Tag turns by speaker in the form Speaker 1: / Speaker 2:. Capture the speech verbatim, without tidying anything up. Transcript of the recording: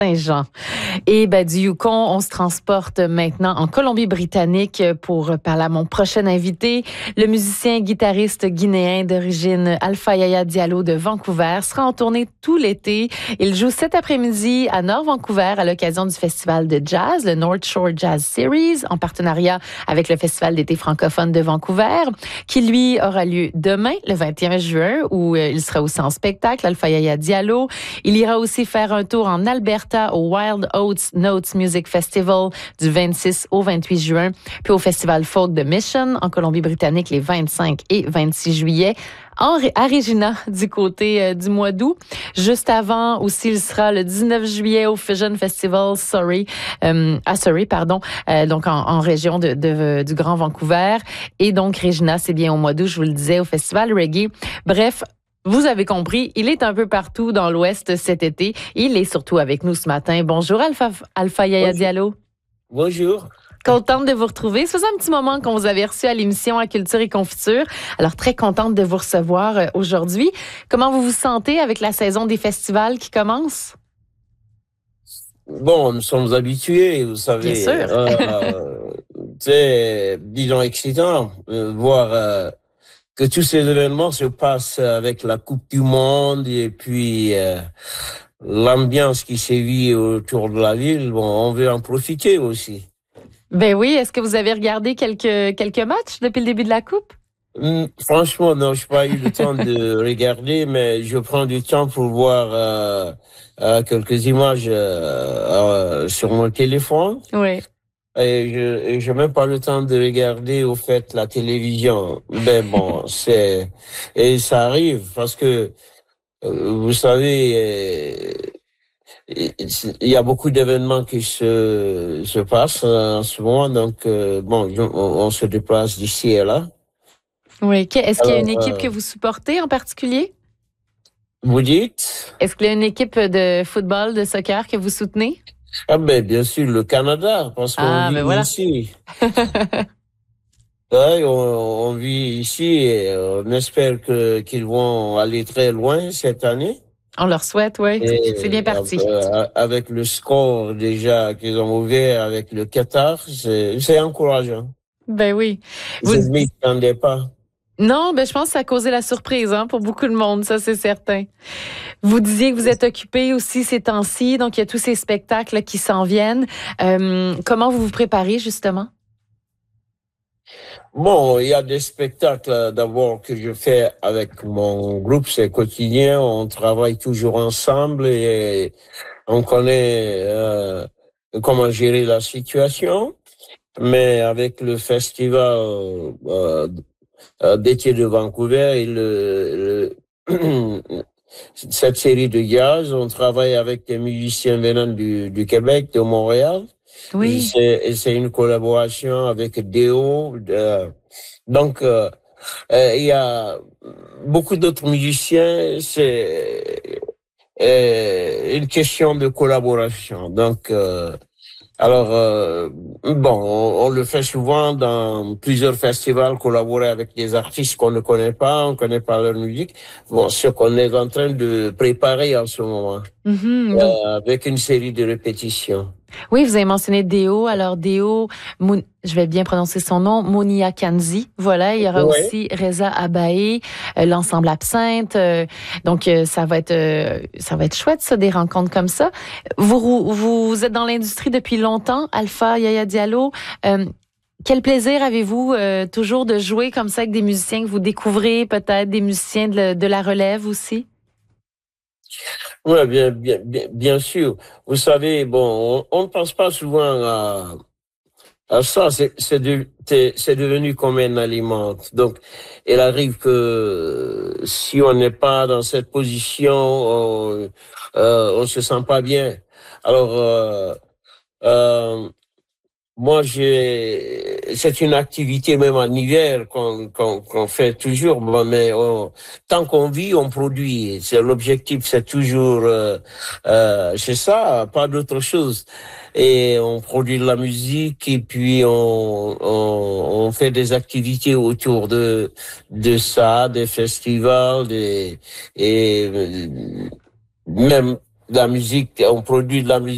Speaker 1: Saint-Jean. Et ben, du Yukon, on se transporte maintenant en Colombie-Britannique pour parler à mon prochain invité. Le musicien guitariste guinéen d'origine Alpha Yaya Diallo de Vancouver sera en tournée tout l'été. Il joue cet après-midi à Nord Vancouver à l'occasion du festival de jazz, le North Shore Jazz Series, en partenariat avec le Festival d'été francophone de Vancouver, qui lui aura lieu demain, le vingt et un juin, où il sera aussi en spectacle, Alpha Yaya Diallo. Il ira aussi faire un tour en Alberta au Wild Oats Notes Music Festival du vingt-six au vingt-huit juin, puis au Festival Folk de Mission en Colombie-Britannique les vingt-cinq et vingt-six juillet. En, à Regina, du côté euh, du mois d'août. Juste avant aussi, il sera le dix-neuf juillet au Fusion Festival, Surrey, euh, à Surrey, pardon, euh, donc en, en région de, de, du Grand Vancouver. Et donc, Regina, c'est bien au mois d'août, je vous le disais, au Festival Reggae. Bref, vous avez compris, il est un peu partout dans l'Ouest cet été. Il est surtout avec nous ce matin. Bonjour, Alpha, Alpha Yaya
Speaker 2: Bonjour.
Speaker 1: Diallo.
Speaker 2: Bonjour.
Speaker 1: Contente de vous retrouver. Ça faisait un petit moment qu'on vous avait reçu à l'émission à Culture et Confiture. Alors, très contente de vous recevoir euh, aujourd'hui. Comment vous vous sentez avec la saison des festivals qui commence?
Speaker 2: Bon, nous sommes habitués, vous savez.
Speaker 1: Bien sûr.
Speaker 2: Euh, c'est, disons, excitant de voir euh, que tous ces événements se passent avec la Coupe du Monde et puis euh, l'ambiance qui sévit autour de la ville. Bon, on veut en profiter aussi.
Speaker 1: Ben oui. Est-ce que vous avez regardé quelques, quelques matchs depuis le début de la Coupe?
Speaker 2: Hum, Franchement, non, je n'ai pas eu le temps de regarder, mais je prends du temps pour voir euh, euh, quelques images euh, euh, sur mon téléphone.
Speaker 1: Oui.
Speaker 2: Et je n'ai même pas le temps de regarder au fait la télévision. Mais bon, c'est et ça arrive parce que euh, vous savez, euh, il y a beaucoup d'événements qui se se passent en ce moment. Donc euh, bon, on, on se déplace d'ici et là.
Speaker 1: Oui. Est-ce qu'il y a une
Speaker 2: Alors,
Speaker 1: équipe
Speaker 2: euh,
Speaker 1: que vous supportez en particulier?
Speaker 2: vous dites?
Speaker 1: Est-ce qu'il y a une équipe de football, de soccer que vous soutenez?
Speaker 2: Ah ben bien sûr le Canada parce qu'on
Speaker 1: Ah,
Speaker 2: vit
Speaker 1: ben voilà.
Speaker 2: ici. Ouais, on, on vit ici et on espère que qu'ils vont aller très loin cette année.
Speaker 1: On leur souhaite, oui. C'est bien
Speaker 2: Et
Speaker 1: parti.
Speaker 2: euh, avec le score déjà qu'ils ont ouvert avec le Qatar, c'est c'est encourageant.
Speaker 1: Ben oui.
Speaker 2: Je
Speaker 1: Vous,
Speaker 2: ne m'y attendais pas.
Speaker 1: non, ben je pense que ça a causé la surprise hein, pour beaucoup de monde, ça c'est certain. Vous disiez que vous êtes occupé aussi ces temps-ci, donc il y a tous ces spectacles là, qui s'en viennent. Euh, comment vous vous préparez justement?
Speaker 2: Bon, il y a des spectacles d'abord que je fais avec mon groupe, c'est quotidien. On travaille toujours ensemble et on connaît euh, comment gérer la situation. Mais avec le festival euh, euh, d'été de Vancouver et le, le cette série de jazz, on travaille avec des musiciens venant du, du Québec, de Montréal.
Speaker 1: Oui.
Speaker 2: C'est, c'est une collaboration avec Déo. Euh, donc, euh, euh, il y a beaucoup d'autres musiciens. C'est euh, une question de collaboration. Donc, euh, alors, euh, bon, on, on le fait souvent dans plusieurs festivals, collaborer avec des artistes qu'on ne connaît pas, on ne connaît pas leur musique. Bon, ce qu'on est en train de préparer en ce moment,
Speaker 1: Mm-hmm. Donc,
Speaker 2: euh, avec une série de répétitions.
Speaker 1: oui, vous avez mentionné Déo. Alors Déo, Moun, je vais bien prononcer son nom, Monia Kanzi. Voilà, il y aura
Speaker 2: Ouais.
Speaker 1: aussi Reza Abaé, euh, l'ensemble Absinthe. Euh, donc euh, ça va être euh, ça va être chouette ça, des rencontres comme ça. Vous vous êtes dans l'industrie depuis longtemps, Alpha Yaya Diallo. Euh, Quel plaisir avez-vous euh, toujours de jouer comme ça avec des musiciens que vous découvrez, peut-être des musiciens de, de la relève aussi?
Speaker 2: Oui, bien, bien, bien, bien sûr. Vous savez, bon, on, on ne pense pas souvent à, à ça. C'est, c'est, de, c'est, c'est devenu comme un aliment. Donc, il arrive que si on n'est pas dans cette position, on, euh, on se sent pas bien. Alors, euh, euh, moi, j'ai, c'est une activité même en hiver qu'on, qu'on, qu'on fait toujours, bon, mais on, tant qu'on vit, on produit. C'est l'objectif, c'est toujours, euh, euh, c'est ça, pas d'autre chose. Et on produit de la musique et puis on, on, on fait des activités autour de, de ça, des festivals, des, et même de la musique, on produit de la musique.